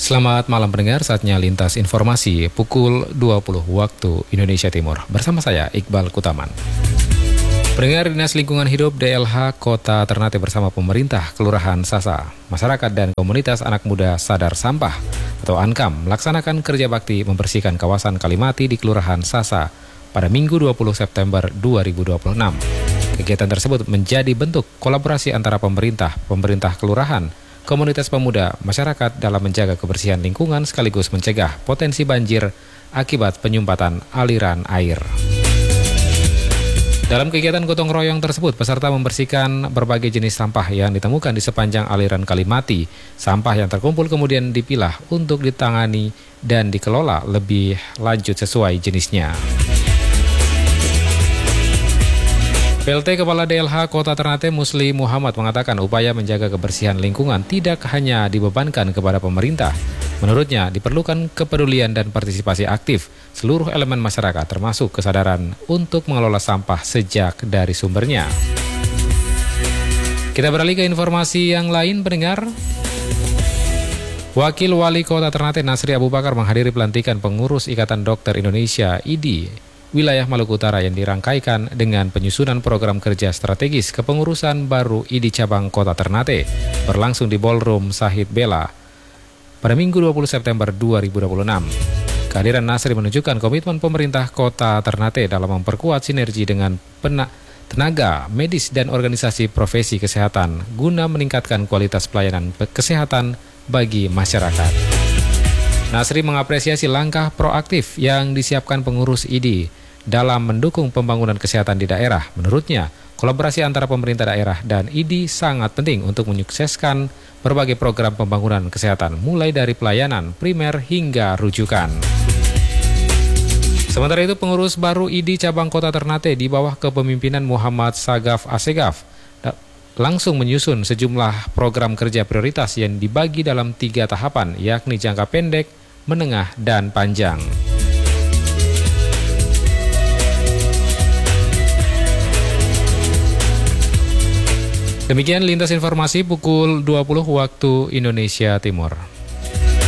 Selamat malam pendengar, saatnya lintas informasi pukul 20 waktu Indonesia Timur. Bersama saya, Iqbal Kutaman. Pendengar, Dinas Lingkungan Hidup DLH Kota Ternate bersama pemerintah Kelurahan Sasa, masyarakat dan komunitas anak muda sadar sampah atau ANKAM melaksanakan kerja bakti membersihkan kawasan Kalimati di Kelurahan Sasa pada Minggu 20 September 2026. Kegiatan tersebut menjadi bentuk kolaborasi antara pemerintah kelurahan, komunitas pemuda, masyarakat dalam menjaga kebersihan lingkungan sekaligus mencegah potensi banjir akibat penyumbatan aliran air. Dalam kegiatan gotong royong tersebut, peserta membersihkan berbagai jenis sampah yang ditemukan di sepanjang aliran Kalimati. Sampah yang terkumpul kemudian dipilah untuk ditangani dan dikelola lebih lanjut sesuai jenisnya. PLT Kepala DLH Kota Ternate Musli Muhammad mengatakan upaya menjaga kebersihan lingkungan tidak hanya dibebankan kepada pemerintah. Menurutnya diperlukan kepedulian dan partisipasi aktif seluruh elemen masyarakat termasuk kesadaran untuk mengelola sampah sejak dari sumbernya. Kita beralih ke informasi yang lain, pendengar. Wakil Wali Kota Ternate Nasri Abu Bakar menghadiri pelantikan pengurus Ikatan Dokter Indonesia IDI wilayah Maluku Utara yang dirangkaikan dengan penyusunan program kerja strategis kepengurusan baru IDI Cabang Kota Ternate berlangsung di Ballroom Sahid Bella pada Minggu 20 September 2026. Kehadiran Nasri menunjukkan komitmen pemerintah Kota Ternate dalam memperkuat sinergi dengan tenaga medis dan organisasi profesi kesehatan guna meningkatkan kualitas pelayanan kesehatan bagi masyarakat. Nasri mengapresiasi langkah proaktif yang disiapkan pengurus IDI dalam mendukung pembangunan kesehatan di daerah. Menurutnya, kolaborasi antara pemerintah daerah dan IDI sangat penting untuk menyukseskan berbagai program pembangunan kesehatan, mulai dari pelayanan primer hingga rujukan. Sementara itu, pengurus baru IDI Cabang Kota Ternate di bawah kepemimpinan Muhammad Sagaf Asegaf langsung menyusun sejumlah program kerja prioritas yang dibagi dalam 3 tahapan, yakni jangka pendek, menengah, dan panjang. Demikian lintas informasi pukul 20 waktu Indonesia Timur.